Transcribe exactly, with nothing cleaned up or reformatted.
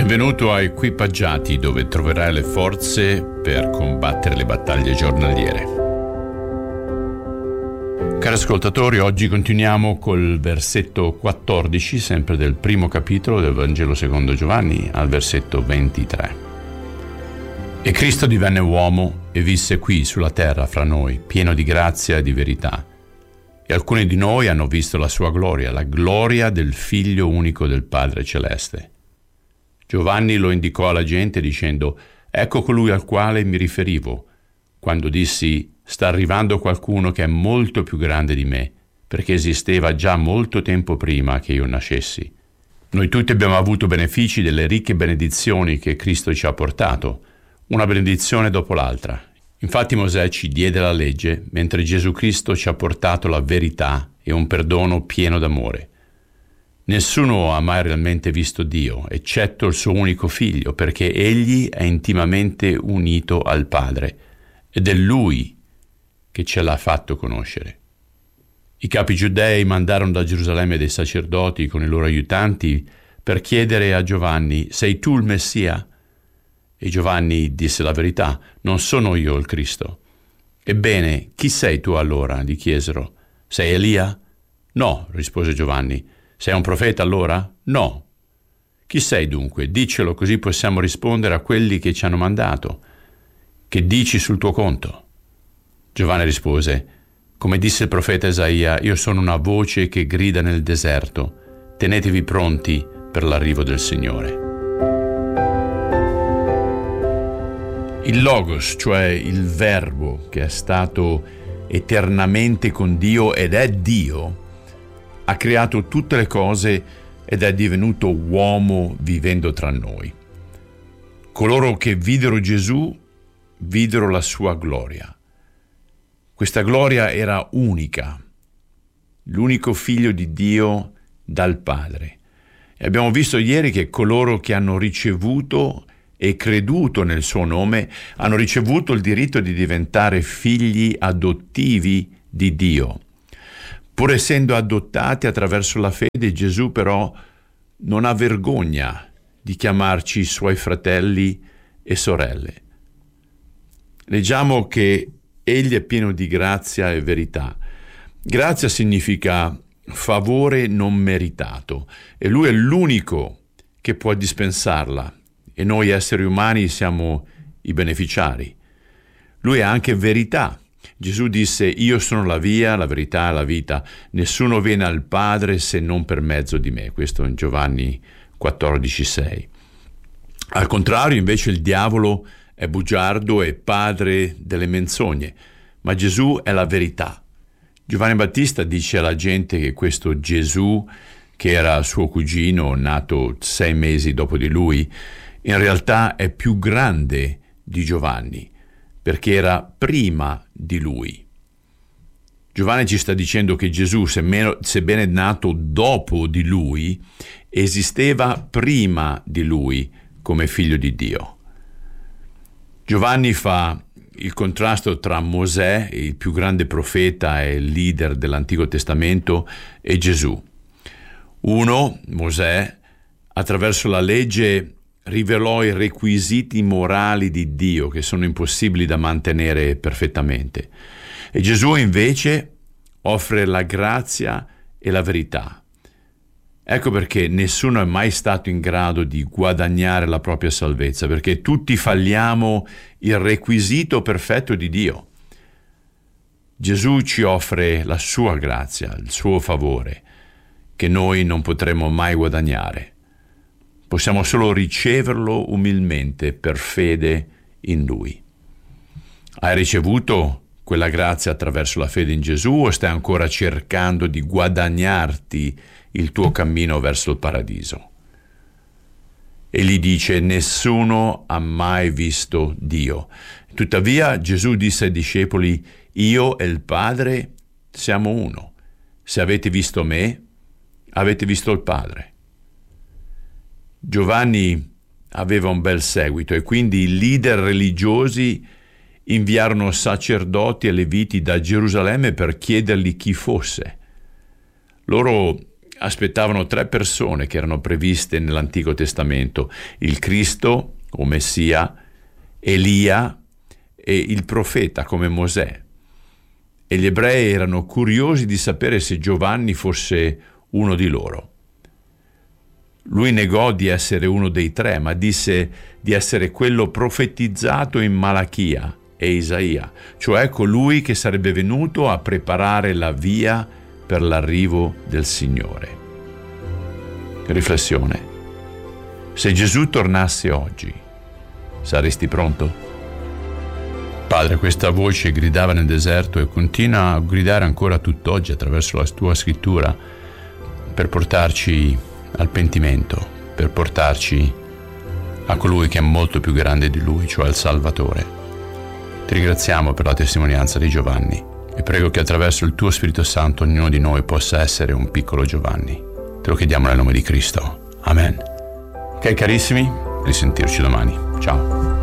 Benvenuto a Equipaggiati, dove troverai le forze per combattere le battaglie giornaliere. Cari ascoltatori, oggi continuiamo col versetto quattordici, sempre del primo capitolo del Vangelo secondo Giovanni, al versetto ventitré. E Cristo divenne uomo e visse qui sulla terra fra noi, pieno di grazia e di verità. E alcuni di noi hanno visto la sua gloria, la gloria del Figlio unico del Padre Celeste. Giovanni lo indicò alla gente dicendo: «Ecco colui al quale mi riferivo, quando dissi: sta arrivando qualcuno che è molto più grande di me, perché esisteva già molto tempo prima che io nascessi». Noi tutti abbiamo avuto benefici delle ricche benedizioni che Cristo ci ha portato, una benedizione dopo l'altra. Infatti Mosè ci diede la legge, mentre Gesù Cristo ci ha portato la verità e un perdono pieno d'amore. Nessuno ha mai realmente visto Dio, eccetto il suo unico figlio, perché egli è intimamente unito al Padre, ed è Lui che ce l'ha fatto conoscere. I capi giudei mandarono da Gerusalemme dei sacerdoti con i loro aiutanti per chiedere a Giovanni: «Sei tu il Messia?» E Giovanni disse la verità: «Non sono io il Cristo». «Ebbene, chi sei tu allora?» gli chiesero. «Sei Elia?» «No», rispose Giovanni. «Sei un profeta allora?» «No». «Chi sei dunque? Diccelo, così possiamo rispondere a quelli che ci hanno mandato. Che dici sul tuo conto?» Giovanni rispose: «Come disse il profeta Isaia, io sono una voce che grida nel deserto. Tenetevi pronti per l'arrivo del Signore». Il Logos, cioè il Verbo che è stato eternamente con Dio ed è Dio, ha creato tutte le cose ed è divenuto uomo vivendo tra noi. Coloro che videro Gesù videro la sua gloria. Questa gloria era unica, l'unico figlio di Dio dal Padre. E abbiamo visto ieri che coloro che hanno ricevuto e creduto nel suo nome hanno ricevuto il diritto di diventare figli adottivi di Dio. Pur essendo adottati attraverso la fede, Gesù però non ha vergogna di chiamarci suoi fratelli e sorelle. Leggiamo che egli è pieno di grazia e verità. Grazia significa favore non meritato e lui è l'unico che può dispensarla e noi esseri umani siamo i beneficiari. Lui è anche verità. Gesù disse: «Io sono la via, la verità e la vita. Nessuno viene al Padre se non per mezzo di me». Questo in Giovanni quattordici sei. Al contrario, invece, il diavolo è bugiardo e padre delle menzogne, ma Gesù è la verità. Giovanni Battista dice alla gente che questo Gesù, che era suo cugino, nato sei mesi dopo di lui, in realtà è più grande di Giovanni, perché era prima di lui. Giovanni ci sta dicendo che Gesù, sebbene nato dopo di lui, esisteva prima di lui come figlio di Dio. Giovanni fa il contrasto tra Mosè, il più grande profeta e leader dell'Antico Testamento, e Gesù. Uno, Mosè, attraverso la legge rivelò i requisiti morali di Dio che sono impossibili da mantenere perfettamente. E Gesù invece offre la grazia e la verità. Ecco perché nessuno è mai stato in grado di guadagnare la propria salvezza, perché tutti falliamo il requisito perfetto di Dio. Gesù ci offre la sua grazia, il suo favore, che noi non potremo mai guadagnare. Possiamo solo riceverlo umilmente per fede in Lui. Hai ricevuto quella grazia attraverso la fede in Gesù o stai ancora cercando di guadagnarti il tuo cammino verso il paradiso? Egli dice: nessuno ha mai visto Dio. Tuttavia Gesù disse ai discepoli: io e il Padre siamo uno. Se avete visto me, avete visto il Padre. Giovanni aveva un bel seguito e quindi i leader religiosi inviarono sacerdoti e leviti da Gerusalemme per chiedergli chi fosse. Loro aspettavano tre persone che erano previste nell'Antico Testamento: il Cristo o Messia, Elia e il profeta come Mosè. E gli ebrei erano curiosi di sapere se Giovanni fosse uno di loro. Lui negò di essere uno dei tre, ma disse di essere quello profetizzato in Malachia e Isaia, cioè colui che sarebbe venuto a preparare la via per l'arrivo del Signore. Riflessione: se Gesù tornasse oggi, saresti pronto? Padre, questa voce gridava nel deserto e continua a gridare ancora tutt'oggi attraverso la tua scrittura per portarci al pentimento, per portarci a colui che è molto più grande di lui, cioè il Salvatore. Ti ringraziamo per la testimonianza di Giovanni e prego che attraverso il tuo Spirito Santo ognuno di noi possa essere un piccolo Giovanni. Te lo chiediamo nel nome di Cristo. Amen. Ok carissimi, risentirci domani. Ciao.